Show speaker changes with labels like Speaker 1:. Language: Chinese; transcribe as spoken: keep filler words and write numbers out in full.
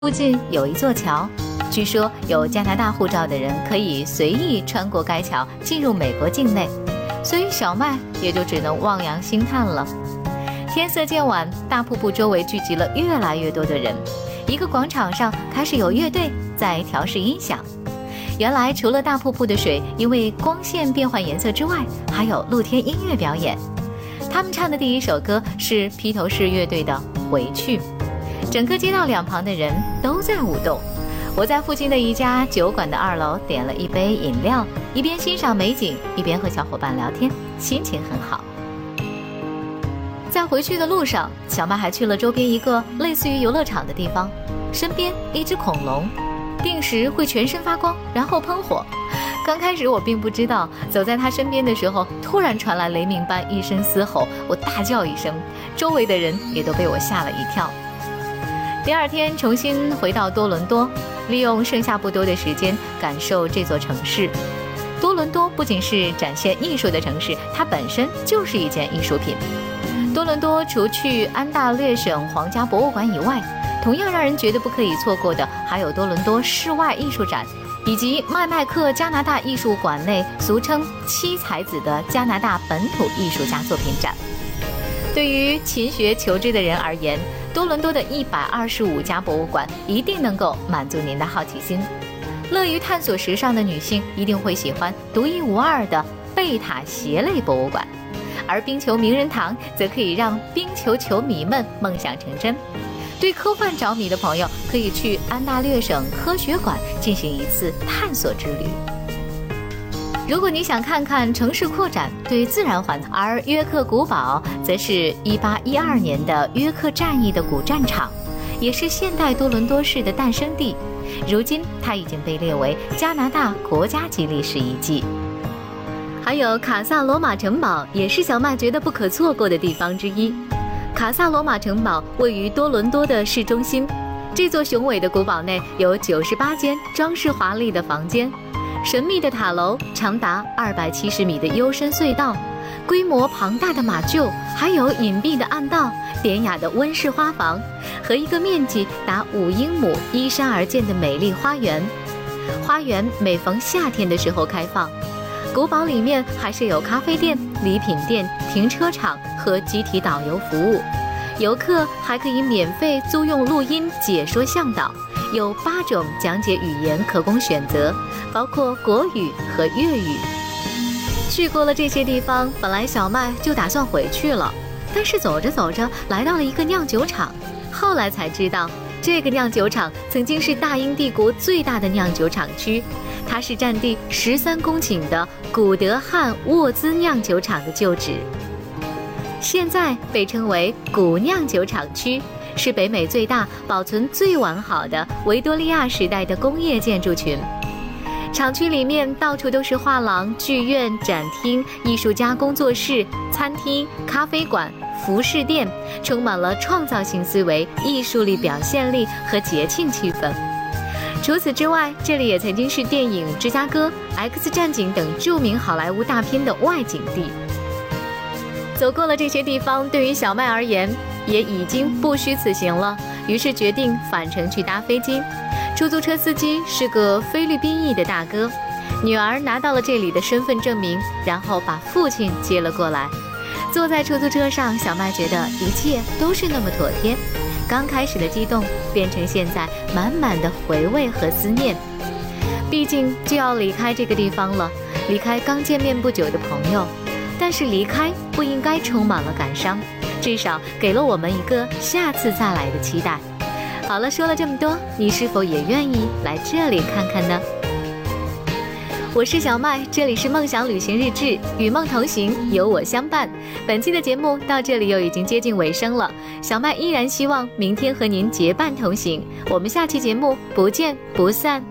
Speaker 1: 附近有一座桥，据说有加拿大护照的人可以随意穿过该桥进入美国境内，所以小麦也就只能望洋兴叹了。天色渐晚，大瀑布周围聚集了越来越多的人，一个广场上开始有乐队在调试音响。原来除了大瀑布的水因为光线变换颜色之外，还有露天音乐表演。他们唱的第一首歌是披头士乐队的《回去》。整个街道两旁的人都在舞动。我在附近的一家酒馆的二楼点了一杯饮料，一边欣赏美景，一边和小伙伴聊天，心情很好。在回去的路上，小麦还去了周边一个类似于游乐场的地方，身边一只恐龙，定时会全身发光，然后喷火。刚开始我并不知道，走在他身边的时候，突然传来雷鸣般一声嘶吼，我大叫一声，周围的人也都被我吓了一跳。第二天重新回到多伦多，利用剩下不多的时间感受这座城市。多伦多不仅是展现艺术的城市，它本身就是一件艺术品。多伦多除去安大略省皇家博物馆以外，同样让人觉得不可以错过的还有多伦多室外艺术展，以及麦麦克加拿大艺术馆内俗称七才子的加拿大本土艺术家作品展。对于勤学求知的人而言，多伦多的一百二十五家博物馆一定能够满足您的好奇心。乐于探索时尚的女性一定会喜欢独一无二的贝塔鞋类博物馆，而冰球名人堂则可以让冰球球迷们梦想成真。对科幻着迷的朋友可以去安大略省科学馆进行一次探索之旅。如果你想看看城市扩展对自然环境，而约克古堡则是一八一二年的约克战役的古战场，也是现代多伦多市的诞生地。如今它已经被列为加拿大国家级历史遗迹。还有卡萨罗马城堡也是小麦觉得不可错过的地方之一。卡萨罗马城堡位于多伦多的市中心，这座雄伟的古堡内有九十八间装饰华丽的房间，神秘的塔楼，长达二百七十米的幽深隧道，规模庞大的马厩，还有隐蔽的暗道，典雅的温室花房和一个面积达五英亩依山而建的美丽花园。花园每逢夏天的时候开放。古堡里面还是有咖啡店、礼品店、停车场和集体导游服务，游客还可以免费租用录音解说向导，有八种讲解语言可供选择，包括国语和粤语。去过了这些地方，本来小麦就打算回去了，但是走着走着来到了一个酿酒厂，后来才知道这个酿酒厂曾经是大英帝国最大的酿酒厂区，它是占地十三公顷的古德汉沃兹酿酒厂的旧址，现在被称为古酿酒厂区，是北美最大、保存最完好的维多利亚时代的工业建筑群。厂区里面到处都是画廊、剧院、展厅、艺术家工作室、餐厅、咖啡馆、服饰店，充满了创造性思维、艺术力、表现力和节庆气氛。除此之外，这里也曾经是电影《芝加哥》、《X 战警》等著名好莱坞大片的外景地。走过了这些地方，对于小麦而言也已经不虚此行了，于是决定返程去搭飞机。出租车司机是个菲律宾裔的大哥，女儿拿到了这里的身份证明，然后把父亲接了过来。坐在出租车上，小麦觉得一切都是那么妥帖，刚开始的激动变成现在满满的回味和思念。毕竟就要离开这个地方了，离开刚见面不久的朋友，但是离开不应该充满了感伤，至少给了我们一个下次再来的期待。好了，说了这么多，你是否也愿意来这里看看呢？我是小麦，这里是梦想旅行日志，与梦同行，有我相伴。本期的节目到这里又已经接近尾声了，小麦依然希望明天和您结伴同行，我们下期节目不见不散。